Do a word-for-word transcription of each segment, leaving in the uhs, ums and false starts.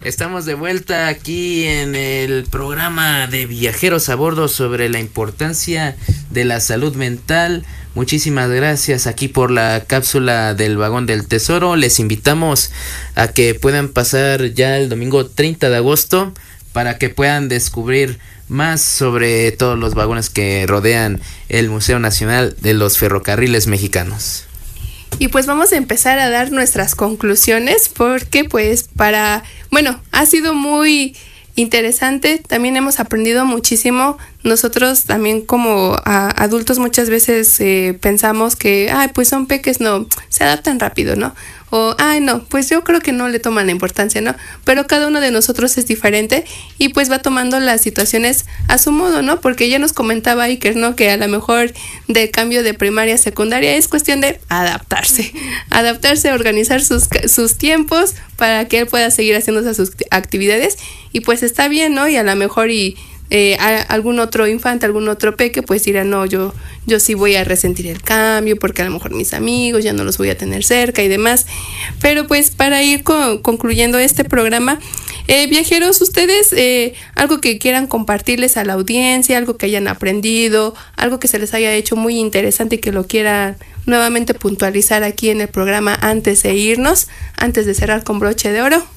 estamos de vuelta aquí en el programa de Viajeros a Bordo sobre la importancia de la salud mental. Muchísimas gracias aquí por la cápsula del Vagón del Tesoro. Les invitamos a que puedan pasar ya el domingo treinta de agosto para que puedan descubrir más sobre todos los vagones que rodean el Museo Nacional de los Ferrocarriles Mexicanos. Y pues vamos a empezar a dar nuestras conclusiones porque pues para, bueno, ha sido muy interesante, también hemos aprendido muchísimo. Nosotros también como a, adultos muchas veces eh, pensamos que, ay, pues son peques, no, se adaptan rápido, ¿no? O, ay, no, pues yo creo que no le toman la importancia, ¿no? Pero cada uno de nosotros es diferente y pues va tomando las situaciones a su modo, ¿no? Porque ya nos comentaba Iker, ¿no? Que a lo mejor del cambio de primaria a secundaria es cuestión de adaptarse. Adaptarse, organizar sus, sus tiempos para que él pueda seguir haciendo sus actividades y pues está bien, ¿no? Y a lo mejor y eh, a, algún otro infante, algún otro peque, pues dirá, no, yo, yo sí voy a resentir el cambio porque a lo mejor mis amigos ya no los voy a tener cerca y demás. Pero pues para ir con, concluyendo este programa, eh, viajeros, ustedes eh, algo que quieran compartirles a la audiencia, algo que hayan aprendido, algo que se les haya hecho muy interesante y que lo quieran nuevamente puntualizar aquí en el programa antes de irnos, antes de cerrar con broche de oro.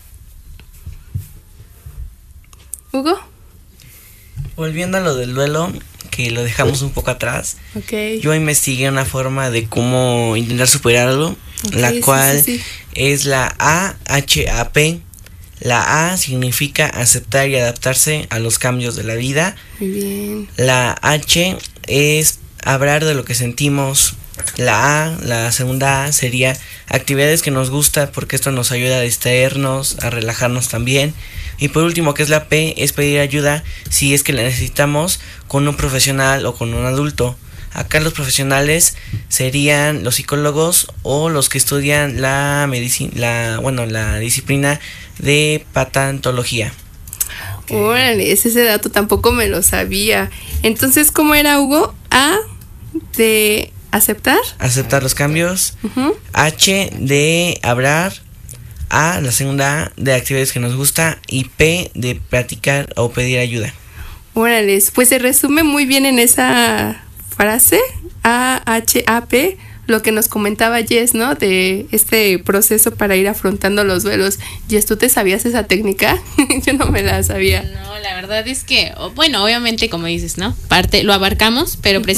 Hugo. Volviendo a lo del duelo, que lo dejamos un poco atrás, okay. Yo investigué una forma de cómo intentar superarlo, okay, la cual sí, sí, sí. es la A H A P. La A significa aceptar y adaptarse a los cambios de la vida. Muy bien. La H es hablar de lo que sentimos. La A, la segunda A sería actividades que nos gusta porque esto nos ayuda a distraernos, a relajarnos también. Y por último, que es la P, es pedir ayuda si es que la necesitamos con un profesional o con un adulto. Acá los profesionales serían los psicólogos o los que estudian la medicina, la, bueno, la disciplina de patología. Okay. Órale, ese dato tampoco me lo sabía. Entonces, ¿cómo era, Hugo? A de aceptar. Aceptar los cambios. Uh-huh. H de hablar. A, la segunda A, de actividades que nos gusta. Y P, de practicar o pedir ayuda. Órale, pues se resume muy bien en esa frase, A H A P, lo que nos comentaba Jess, ¿no? De este proceso para ir afrontando los duelos. Jess, ¿tú te sabías esa técnica? Yo no me la sabía. No, la verdad es que, bueno, obviamente, como dices, ¿no? Parte, lo abarcamos, pero precisamente